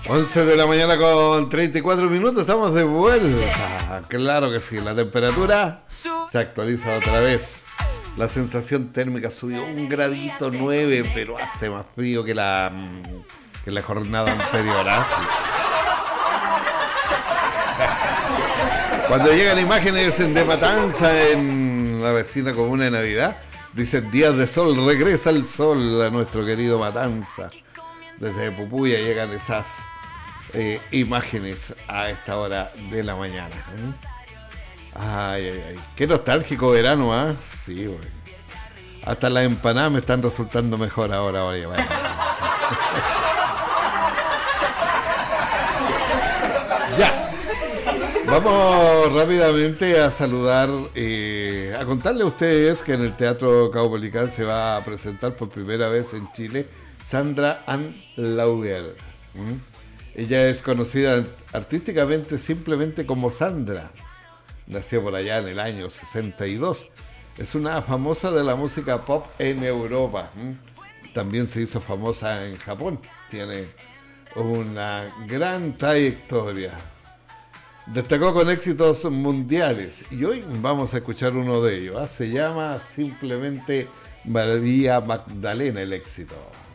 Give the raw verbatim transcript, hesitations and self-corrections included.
once de la mañana con treinta y cuatro minutos, estamos de vuelta. Claro que sí, la temperatura se actualiza otra vez. La sensación térmica subió un gradito nueve, pero hace más frío que la, que la jornada anterior. ¿eh? Cuando llegan imágenes de Matanza en la vecina comuna de Navidad, dicen días de sol, regresa el sol a nuestro querido Matanza. Desde Pupuya llegan esas eh, imágenes a esta hora de la mañana. ¿eh? Ay, ay, ay. Qué nostálgico verano, ¿ah? ¿eh? Sí, güey. Hasta las empanadas me están resultando mejor ahora, oye, vaya. Ya. Vamos rápidamente a saludar, eh, a contarle a ustedes que en el Teatro Caupolicán se va a presentar por primera vez en Chile Sandra Ann Lauger. ¿Mm? Ella es conocida artísticamente simplemente como Sandra. Nació por allá en el año sesenta y dos. Es una famosa de la música pop en Europa. ¿Mm? También se hizo famosa en Japón. Tiene una gran trayectoria. Destacó con éxitos mundiales y hoy vamos a escuchar uno de ellos. ¿eh? Se llama simplemente María Magdalena el éxito.